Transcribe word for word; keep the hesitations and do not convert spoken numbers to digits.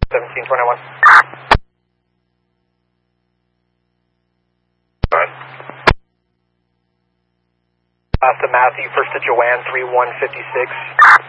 seventeen twenty-one. Last to Matthew, first to Joanne, three one five six.